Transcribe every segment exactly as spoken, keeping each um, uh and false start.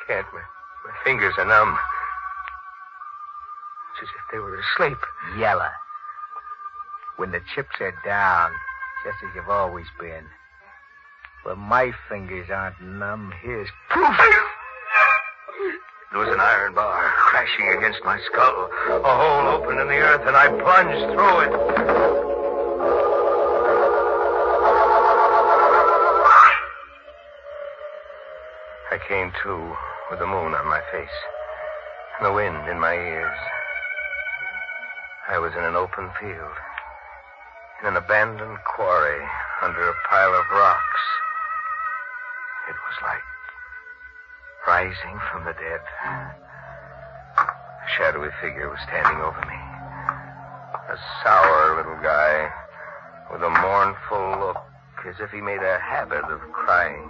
can't. My, my fingers are numb. It's as if they were asleep. Yeller. When the chips are down, just as you've always been. But my fingers aren't numb. Here's proof. There was an iron bar crashing against my skull. A hole opened in the earth, and I plunged through it. I came to with the moon on my face and the wind in my ears. I was in an open field, in an abandoned quarry under a pile of rocks. It was like rising from the dead. A shadowy figure was standing over me. A sour little guy with a mournful look, as if he made a habit of crying.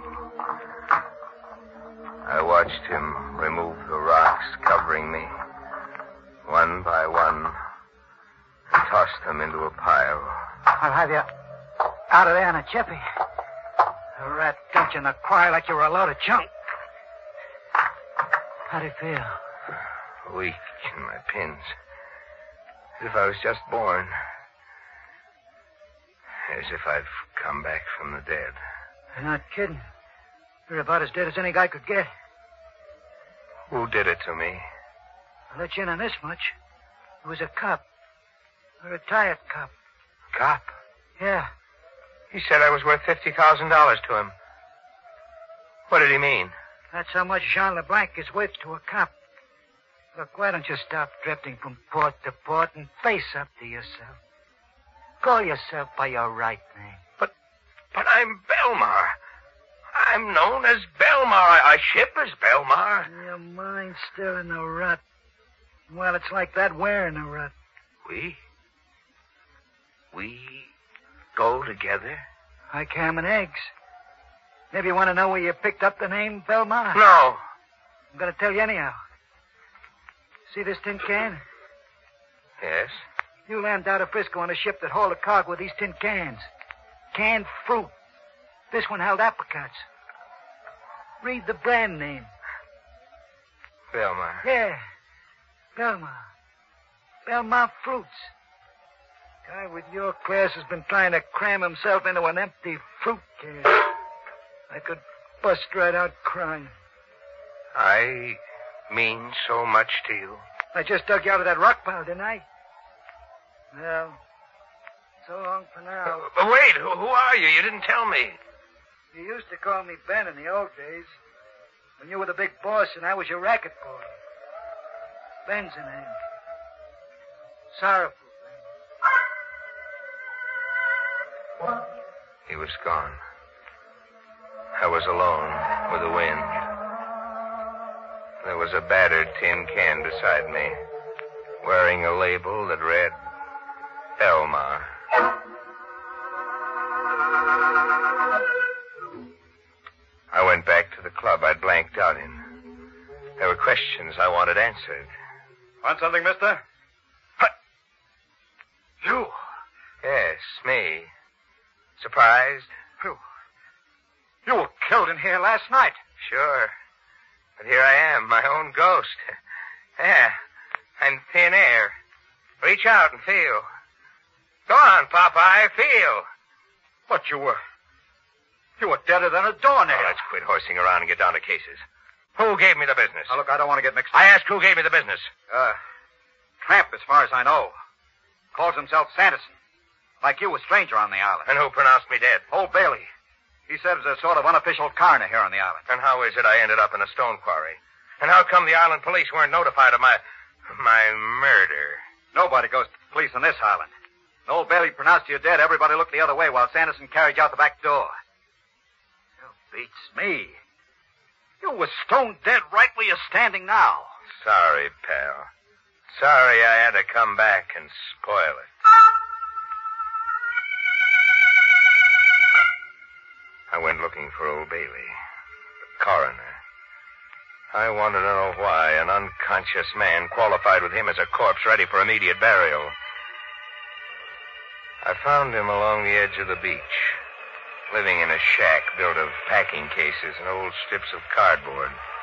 I watched him remove the rocks covering me, one by one, and tossed them into a pile. I'll have you out of there in a jiffy. A rat dumped you in the quarry like you were a load of junk. How'd it feel? Weak in my pins. As if I was just born. As if I've come back from the dead. You're not kidding. You're about as dead as any guy could get. Who did it to me? I'll let you in on this much. It was a cop. A retired cop. Cop? Yeah. He said I was worth fifty thousand dollars to him. What did he mean? That's how much Jean LeBlanc is worth to a cop. Look, why don't you stop drifting from port to port and face up to yourself? Call yourself by your right name. But, but I'm Belmar. I'm known as Belmar. I, I ship as Belmar. Your mind's still in the rut. Well, it's like that. We're in the rut. We? We go together? Like ham and eggs. Maybe you want to know where you picked up the name Belmar? No. I'm going to tell you anyhow. See this tin can? Yes. You landed out of Frisco on a ship that hauled a cargo with these tin cans. Canned fruit. This one held apricots. Read the brand name. Belmar. Yeah. Belmar. Belmar Fruits. Guy with your class has been trying to cram himself into an empty fruit can. I could bust right out crying. I mean so much to you. I just dug you out of that rock pile, didn't I? Well, so long for now. Uh, wait, who, who are you? You didn't tell me. You used to call me Ben in the old days. When you were the big boss and I was your racket boy. Ben's the name. Sorrowful Ben. He was gone. I was alone with the wind. There was a battered tin can beside me, wearing a label that read Belmar. I went back to the club I'd blanked out in. There were questions I wanted answered. Want something, mister? What? You? Yes, me. Surprised? You. You were killed in here last night. Sure. But here I am, my own ghost. Yeah, I'm thin air. Reach out and feel. Go on, Popeye, feel. But you were... You were deader than a doornail. Oh, let's quit horsing around and get down to cases. Who gave me the business? Now, look, I don't want to get mixed up. I asked who gave me the business. Uh, Tramp, as far as I know. Calls himself Sanderson. Like you, a stranger on the island. And who pronounced me dead? Old Bailey. He said it was a sort of unofficial coroner here on the island. And how is it I ended up in a stone quarry? And how come the island police weren't notified of my... my murder? Nobody goes to the police on this island. When old Bailey pronounced you dead, everybody looked the other way while Sanderson carried you out the back door. You beats me. You were stone dead right where you're standing now. Sorry, pal. Sorry I had to come back and spoil it. I went looking for old Bailey, the coroner. I wanted to know why an unconscious man qualified with him as a corpse ready for immediate burial. I found him along the edge of the beach, living in a shack built of packing cases and old strips of cardboard.